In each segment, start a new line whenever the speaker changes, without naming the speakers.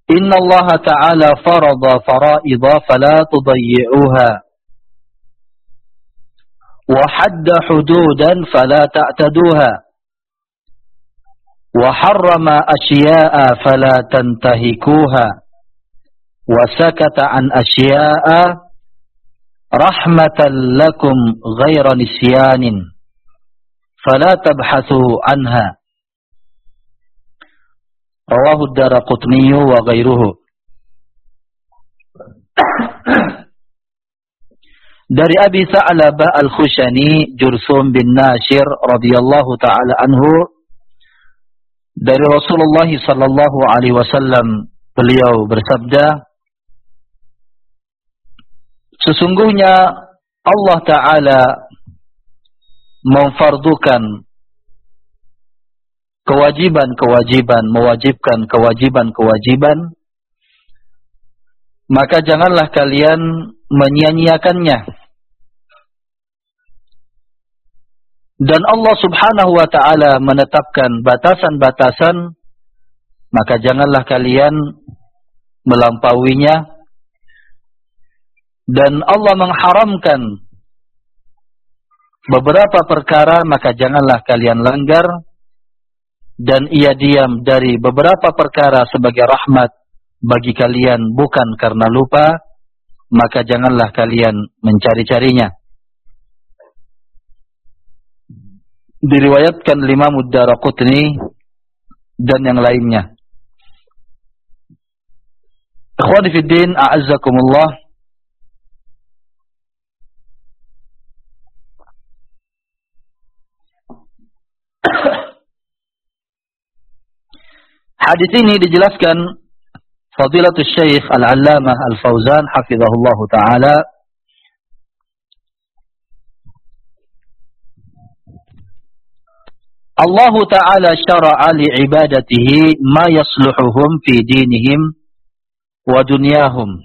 Inna Allah Ta'ala farada fara'idha fala tudayyi'uha wa hadda hududan fala ta'taduha wa harrama asya'a fala tantahikuha wa sakata an asya'a rahmatan lakum ghaira nisyanin fala tabhathu anha. Rawahu ad-Daraqutni wa ghairuhu. Dari Abi Sa'labah Al-Khushani Jursum bin Nashir radhiyallahu taala anhu, dari Rasulullah sallallahu alaihi wasallam, beliau bersabda, sesungguhnya Allah Ta'ala memfardukan kewajiban-kewajiban, mewajibkan kewajiban-kewajiban, maka janganlah kalian menyia-nyiakannya. Dan Allah Subhanahu wa Ta'ala menetapkan batasan-batasan, maka janganlah kalian melampauinya. Dan Allah mengharamkan beberapa perkara, maka janganlah kalian langgar. Dan ia diam dari beberapa perkara sebagai rahmat bagi kalian, bukan karena lupa, maka janganlah kalian mencari-carinya. Diriwayatkan Imam ad-Daraqutni dan yang lainnya. Ikhwani fid din, a'azzakumullah. Hadis ini dijelaskan Fadilatul Syekh Al-Allamah Al-Fauzan hafizahullah taala Allah Ta'ala syara'a li'ibadatihi ma yasluhuhum fi dinihim wa dunyahum.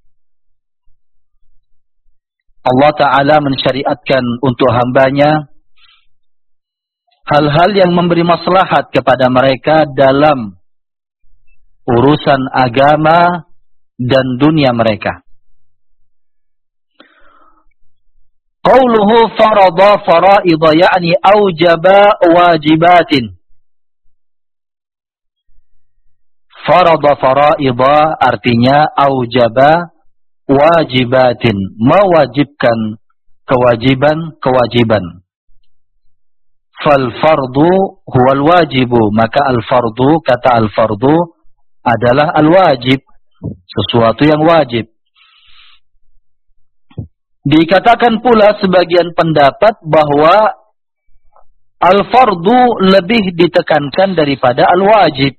Allah Ta'ala mensyariatkan untuk hambanya hal-hal yang memberi maslahat kepada mereka dalam urusan agama dan dunia mereka. Qauluhu farada fara'idha ya'ni aujaba wajibatin. Farada fara'idha artinya aujaba wajibatin, mewajibkan kewajiban-kewajiban. Fal fardu huwal wajibu, maka al fardu, kata al fardu adalah al-wajib, sesuatu yang wajib. Dikatakan pula sebagian pendapat bahwa al-fardu lebih ditekankan daripada al-wajib.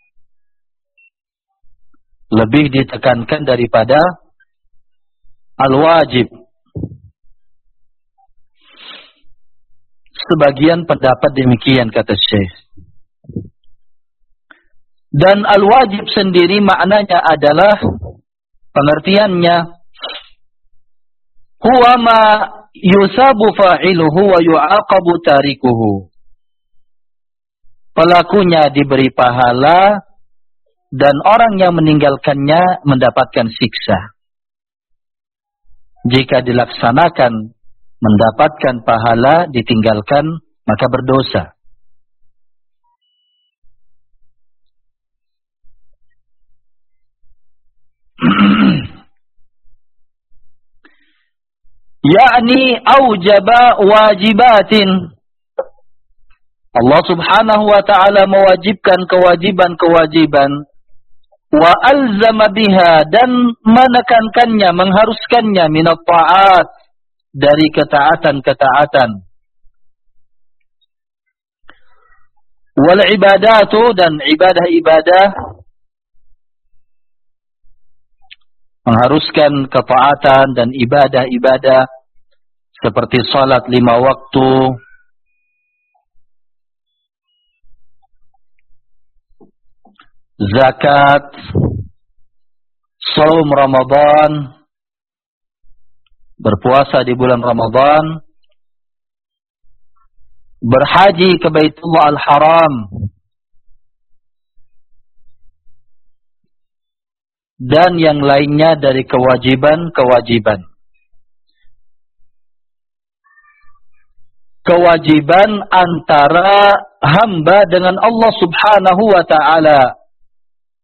Lebih ditekankan daripada al-wajib. Sebagian pendapat demikian, kata Syekh. Dan al-wajib sendiri maknanya adalah, pengertiannya, huwa ma yusabu fa'iluhu wa yu'aqabu tarikuhu. Pelakunya diberi pahala dan orang yang meninggalkannya mendapatkan siksa. Jika dilaksanakan mendapatkan pahala, ditinggalkan maka berdosa. Yakni aujaba wajibatin. Allah Subhanahu wa Ta'ala mewajibkan kewajiban-kewajiban, wa alzama biha, dan menekankannya, mengharuskannya, minat ta'at, dari ketaatan-ketaatan, wal ibadatu, dan ibadah-ibadah, mengharuskan ketaatan dan ibadah-ibadah seperti salat 5 waktu, zakat, shaum Ramadan, berpuasa di bulan Ramadan, berhaji ke Baitullah Al-Haram, dan yang lainnya dari kewajiban-kewajiban. Kewajiban antara hamba dengan Allah Subhanahu wa ta'ala.